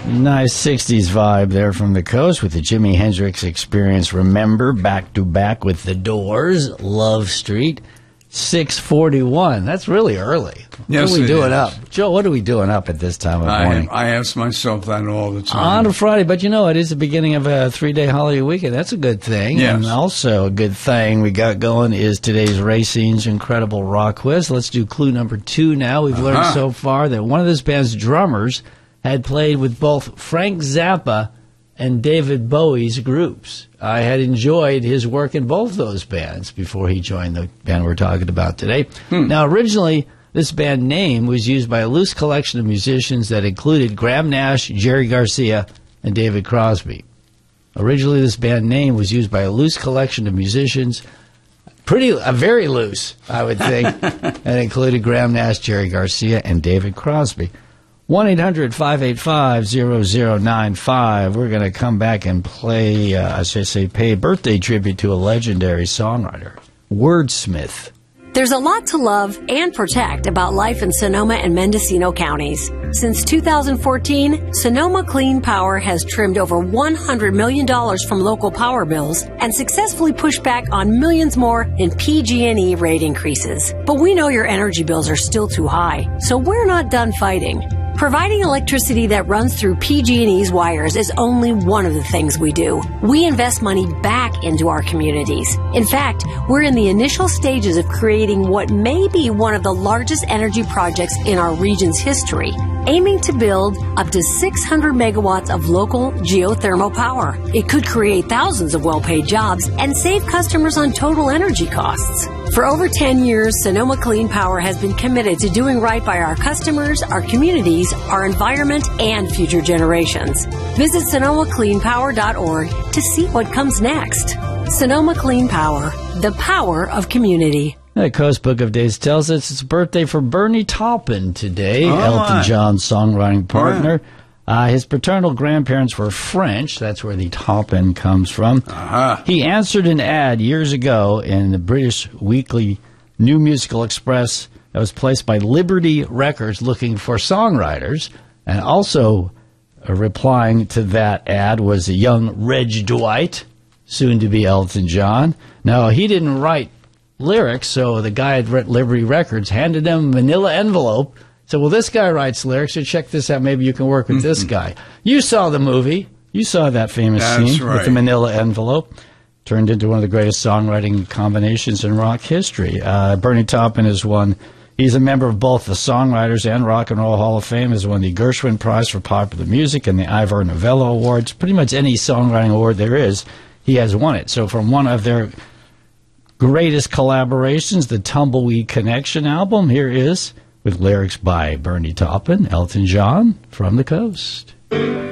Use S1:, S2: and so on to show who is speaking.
S1: Nice 60s vibe there from the coast with the Jimi Hendrix Experience. Remember, back to back with the Doors, Love Street, 6:41. That's really early.
S2: Yes,
S1: what are we doing
S2: is.
S1: up? Joe, what are we doing up at this time of morning?
S2: I ask myself that all the time.
S1: On a Friday, but you know, it is the beginning of a 3-day holiday weekend. That's a good thing.
S2: Yes.
S1: And also a good thing we got going is today's Racing's Incredible Rock Quiz. Let's do clue number 2 now. We've learned so far that one of this band's drummers had played with both Frank Zappa and David Bowie's groups. I had enjoyed his work in both those bands before he joined the band we're talking about today. Now, originally, this band name was used by a loose collection of musicians that included Graham Nash, Jerry Garcia, and David Crosby. Originally, this band name was used by a loose collection of musicians, very loose, I would think, that included Graham Nash, Jerry Garcia, and David Crosby. 1-800-585-0095. We're going to come back and play, pay a birthday tribute to a legendary songwriter, wordsmith.
S3: There's a lot to love and protect about life in Sonoma and Mendocino counties. Since 2014, Sonoma Clean Power has trimmed over $100 million from local power bills and successfully pushed back on millions more in PG&E rate increases. But we know your energy bills are still too high, so we're not done fighting. Providing electricity that runs through PG&E's wires is only one of the things we do. We invest money back into our communities. In fact, we're in the initial stages of creating what may be one of the largest energy projects in our region's history, aiming to build up to 600 megawatts of local geothermal power. It could create thousands of well-paid jobs and save customers on total energy costs. For over 10 years, Sonoma Clean Power has been committed to doing right by our customers, our communities, our environment, and future generations. Visit SonomaCleanPower.org to see what comes next. Sonoma Clean Power, the power of community.
S1: The Coast Book of Days tells us it's a birthday for Bernie Taupin today, Elton John's songwriting partner. His paternal grandparents were French. That's where the Taupin comes from. He answered an ad years ago in the British weekly New Musical Express that was placed by Liberty Records looking for songwriters. And also replying to that ad was a young Reg Dwight, soon to be Elton John. Now, he didn't write lyrics, so the guy at Liberty Records handed him a manila envelope. So, well, this guy writes lyrics, so check this out. Maybe you can work with this guy. You saw the movie. You saw that famous scene with the manila envelope. Turned into one of the greatest songwriting combinations in rock history. Bernie Taupin is one. He's a member of both the Songwriters and Rock and Roll Hall of Fame. Has won the Gershwin Prize for Popular Music and the Ivor Novello Awards. Pretty much any songwriting award there is, he has won it. So from one of their greatest collaborations, the Tumbleweed Connection album, here is, with lyrics by Bernie Taupin, Elton John, From the Coast.